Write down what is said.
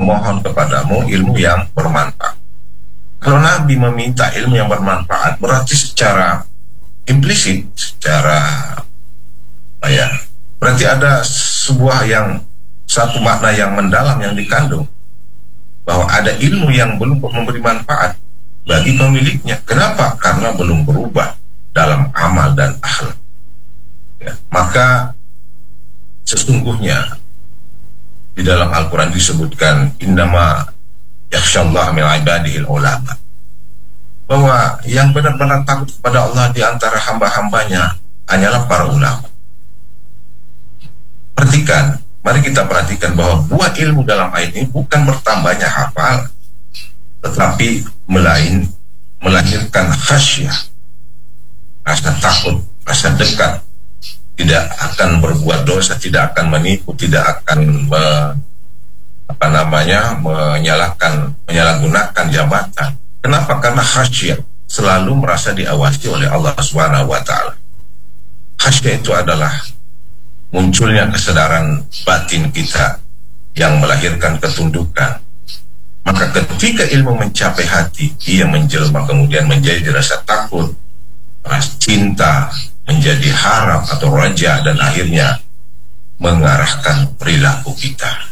memohon kepadamu ilmu yang bermanfaat. Kalau Nabi meminta ilmu yang bermanfaat, berarti secara implisit, berarti ada satu makna yang mendalam yang dikandung, bahwa ada ilmu yang belum memberi manfaat bagi pemiliknya. Kenapa? Karena belum berubah dalam amal dan akhlak. Maka sesungguhnya di dalam Al-Quran disebutkan innama yakhshallah min ibadihil ulama, bahwa yang benar-benar takut kepada Allah di antara hamba-hambanya hanyalah para ulama. Mari kita perhatikan bahwa buah ilmu dalam ayat ini bukan bertambahnya hafal, tetapi melahirkan khasyah, rasa takut, rasa dekat, tidak akan berbuat dosa, tidak akan menipu, tidak akan menyalahgunakan jabatan. Kenapa? Karena khasyah, selalu merasa diawasi oleh Allah Subhanahu wa taala. Khasyah itu adalah munculnya kesadaran batin kita yang melahirkan ketundukan. Maka ketika ilmu mencapai hati, ia menjelma kemudian menjadi rasa takut, rasa cinta, menjadi harap atau raja, dan akhirnya mengarahkan perilaku kita.